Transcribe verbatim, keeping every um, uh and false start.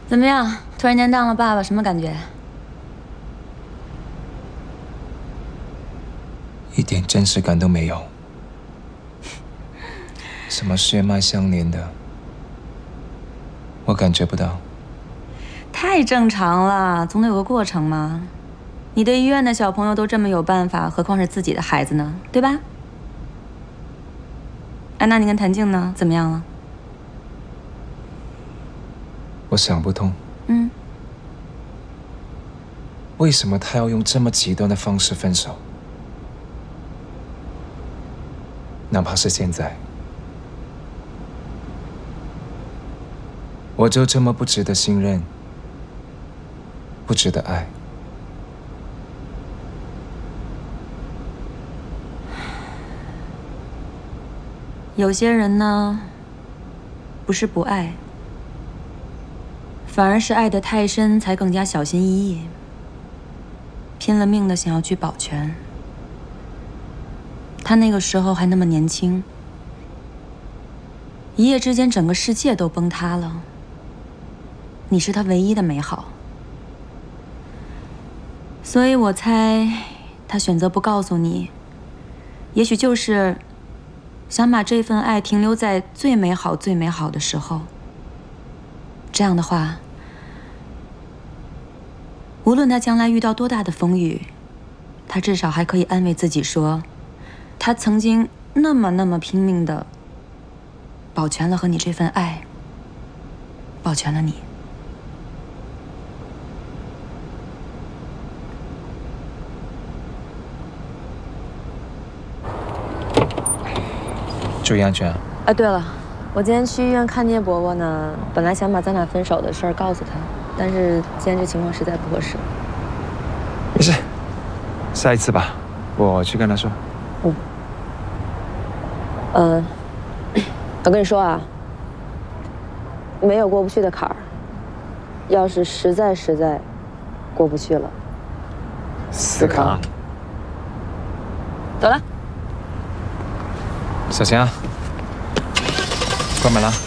怎么样？突然间当了爸爸，什么感觉？ 一点真实感都没有。什么血脉相连的，我感觉不到。 太正常了，总得有个过程嘛。你对医院的小朋友都这么有办法，何况是自己的孩子呢？对吧？哎，那你跟谭静呢？怎么样了？ 我想不通。 嗯。 为什么他要用这么极端的方式分手？哪怕是现在，我就这么不值得信任，不值得爱。 有些人呢，不是不爱，反而是爱得太深，才更加小心翼翼，拼了命的想要去保全。他那个时候还那么年轻，一夜之间整个世界都崩塌了。你是他唯一的美好，所以我猜他选择不告诉你，也许就是想把这份爱停留在最美好、最美好的时候。这样的话，无论他将来遇到多大的风雨，他至少还可以安慰自己说，他曾经那么那么拼命的保全了和你这份爱，保全了你。 注意安全啊！ 啊，对了，我今天去医院看聂伯伯呢，本来想把咱俩分手的事儿告诉他，但是今天这情况实在不合适。 没事，下一次吧，我去跟他说。 嗯。呃，我跟你说啊，没有过不去的坎儿，要是实在实在过不去了， 思考。 走了。 小心啊！关门了。